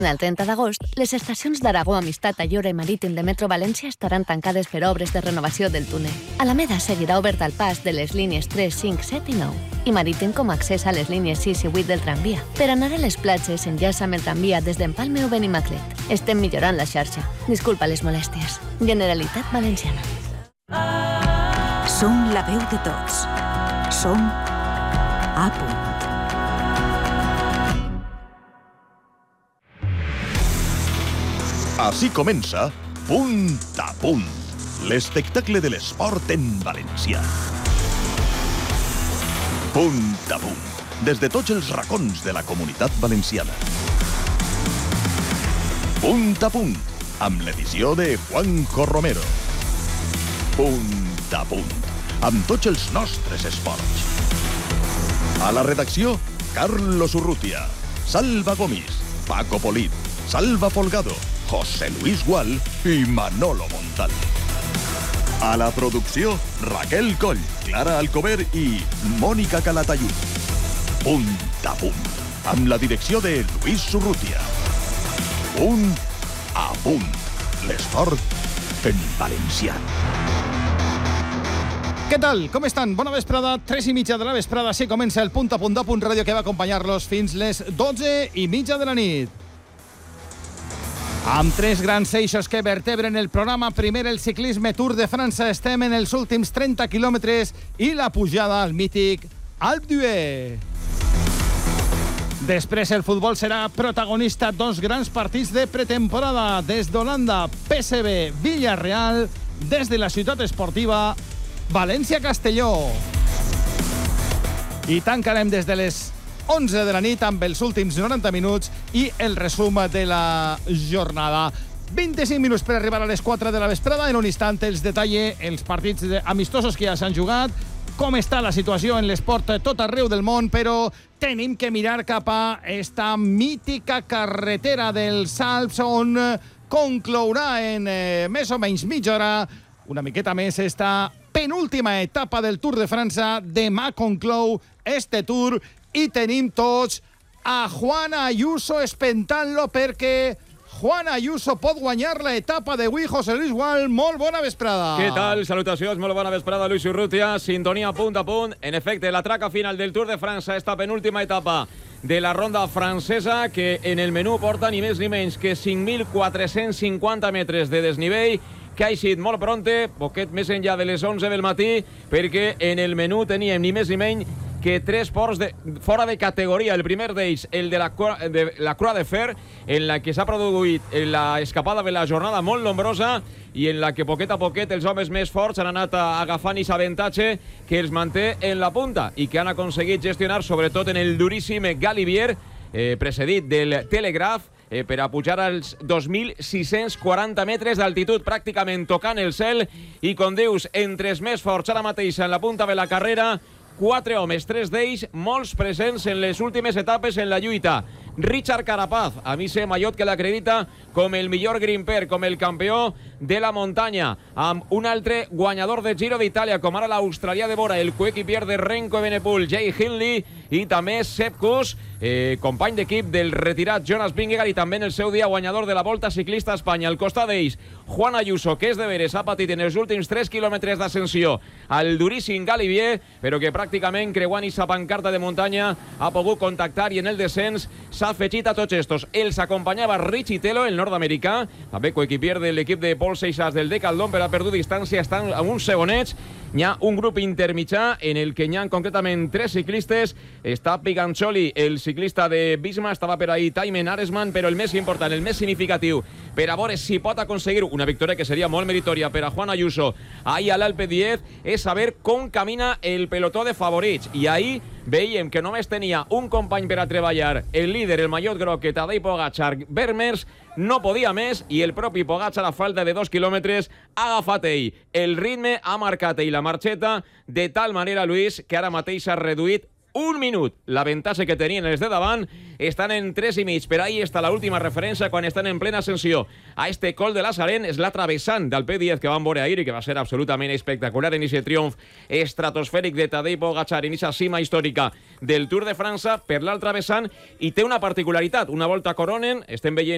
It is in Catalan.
El 30 d'agost, les estacions d'Aragó, Amistat, Ayora i Marítim de Metro València estaran tancades per obres de renovació del túnel. Alameda seguirà oberta al pas de les línies 3, 5, 7 i 9 i Marítim com a accés a les línies 6 i 8 del tramvia. Per anar a les platges s'enllaça amb el tramvia des d'Empalme o Benimaclet. Estem millorant la xarxa. Disculpa les molèsties. Generalitat Valenciana. Som la veu de tots. Som A Punt. Així comença Punt a Punt, l'espectacle de l'esport en valencià. Punt a Punt, des de tots els racons de la comunitat valenciana. Punt a Punt, amb l'edició de Juanjo Romero. Punt a Punt, amb tots els nostres esports. A la redacció, Carlos Urrutia, Salva Gomis, Paco Polit, Salva Folgado, José Luis Gual i Manolo Montal. A la producció, Raquel Coll, Clara Alcover i Mònica Calatayud. Punt a Punt, amb la direcció de Luis Urrutia. Punt a Punt, l'esport en valencià. Què tal? Com estan? Bona vesprada, 3:30 de la vesprada. Així comença el Punt a Punt de Punt Ràdio, que va acompanyar-los fins les 12:30 de la nit. Amb tres grans eixos que vertebren el programa. Primer, el ciclisme Tour de França. Estem en els últims 30 quilòmetres i la pujada al mític Alpe d'Huez. Després, el futbol serà protagonista. Dos grans partits de pretemporada. Des d'Holanda, PSV Villarreal. Des de la ciutat esportiva, València-Castelló. I tancarem des de les 11 de la nit amb els últims 90 minuts i el resum de la jornada. 25 minuts per arribar a les 4 de la vesprada. En un instant els detalle els partits amistosos que ja s'han jugat, com està la situació en l'esport tot arreu del món, però tenim que mirar cap a esta mítica carretera dels Alps, on conclourà en més o menys mitja hora, una miqueta més, esta penúltima etapa del Tour de França. Demà conclou este Tour i tenim tots a Juan Ayuso espentant-lo, perquè Juan Ayuso pot guanyar la etapa d'avui. José Luis Gual, molt bona vesprada. Què tal? Salutacions, molt bona vesprada, Luis Urrutia. Sintonia Punt a Punt. En efecte, la traca final del Tour de França, esta penúltima etapa de la ronda francesa, que en el menú porta ni més ni menys que 5.450 metres de desnivell, que ha eixit molt pronte, poquet més enllà de les 11 del matí, perquè en el menú teníem ni més ni menys que tres ports fora de categoria. El primer d'ells, el de la Croix de Fer, en la que s'ha produït l'escapada de la jornada molt nombrosa i en la que poquet a poquet els homes més forts han anat agafant aquest avantatge que els manté en la punta i que han aconseguit gestionar, sobretot en el duríssim Galibier, precedit del Telegraph, per a pujar als 2.640 metres d'altitud, pràcticament tocant el cel. I, com dius, entre els més forts ara mateix en la punta de la carrera, 4 homes, 3 d'ells molts presents en les últimes etapes en la lluita. Richard Carapaz, a mi sé Maillot, que l'acredita com el millor grimper, com el campió de la muntanya, amb un altre guanyador de Giro d'Itàlia, com ara l'australià de vora, el coequipier de Renko Evenepoel, Jay Hindley, i també Sepp Kuss, company d'equip del retirat Jonas Vingegaard, i també en el seu dia guanyador de la Volta Ciclista a Espanya. Al costat d'ells, Juan Ayuso, que és de veres, ha patit en els últims 3 quilòmetres d'ascensió al duríssim Galibier, però que pràcticament creuant aquesta pancarta de muntanya ha pogut contactar, i en el descens s'ha afegit a tots estos. Els acompanyava Richie Telo, el nord-americà, també coequipier de l'equip de Paul Seixas del Decathlon, però ha perdut distància, estan a uns segonets. Hi ha un grup intermitjà en el que hi ha concretament 3 ciclistes. Està Pigancholi, el ciclista de Visma, estava per ahí Taimen Aresman, però el més important, el més significatiu, per a veure si pot aconseguir una victòria que seria molt meritòria per a Juan Ayuso ahir a l'Alpe d'Huez, és saber com camina el pelotó de favorits. I ahir veiem que només tenia un company per a treballar, el líder, el mallot groc, Tadej Pogačar, Vermeers, no podia més, i el propi Pogačar, a falta de 2 quilòmetres, ha agafat ell el ritme, ha marcat ell la marxeta, de tal manera, Luis, que ara mateix s'ha reduït 1 minut. L'avantatge que tenien els de davant, estan en 3,5. Per ahí està l'última referència quan estan en plena ascensió a este col de Lazaren. És la travessant d'Alpe d'Huez que van veure ahir i que va ser absolutament espectacular en aquest triomf estratosfèric de Tadej Pogačar en aquesta cima històrica del Tour de França. Per l'altra vessant, i té una particularitat. Una volta coronen, estem veient